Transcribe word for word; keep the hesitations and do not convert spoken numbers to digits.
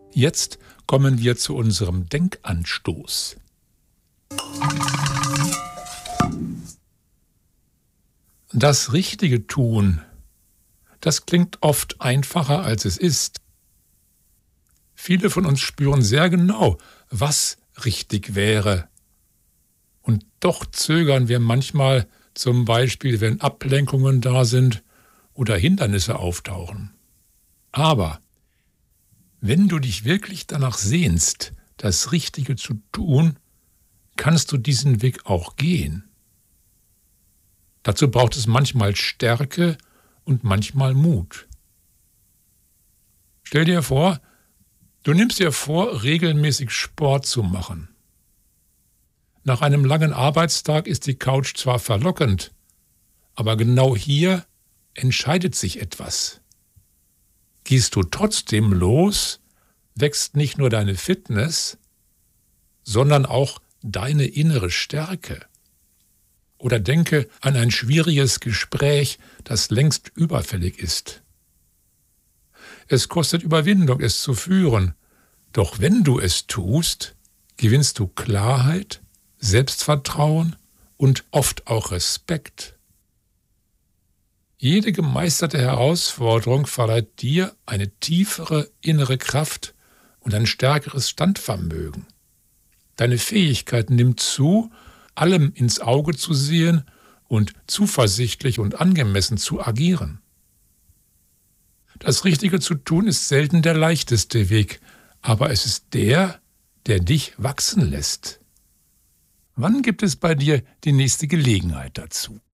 Jetzt kommen wir zu unserem Denkanstoß. Das Richtige tun, das klingt oft einfacher, als es ist. Viele von uns spüren sehr genau, was richtig wäre. Und doch zögern wir manchmal, zum Beispiel, wenn Ablenkungen da sind oder Hindernisse auftauchen. Aber wenn du dich wirklich danach sehnst, das Richtige zu tun, kannst du diesen Weg auch gehen. Dazu braucht es manchmal Stärke und manchmal Mut. Stell dir vor, du nimmst dir vor, regelmäßig Sport zu machen. Nach einem langen Arbeitstag ist die Couch zwar verlockend, aber genau hier entscheidet sich etwas. Gehst du trotzdem los, wächst nicht nur deine Fitness, sondern auch deine innere Stärke. Oder denke an ein schwieriges Gespräch, das längst überfällig ist. Es kostet Überwindung, es zu führen, doch wenn du es tust, gewinnst du Klarheit, Selbstvertrauen und oft auch Respekt. Jede gemeisterte Herausforderung verleiht dir eine tiefere innere Kraft und ein stärkeres Standvermögen. Deine Fähigkeit nimmt zu, allem ins Auge zu sehen und zuversichtlich und angemessen zu agieren. Das Richtige zu tun ist selten der leichteste Weg, aber es ist der, der dich wachsen lässt. Wann gibt es bei dir die nächste Gelegenheit dazu?